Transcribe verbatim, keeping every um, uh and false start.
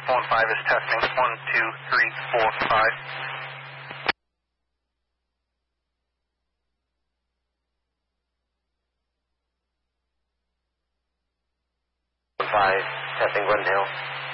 Phone five is testing. One, two, three, four, five. Five, testing Glendale.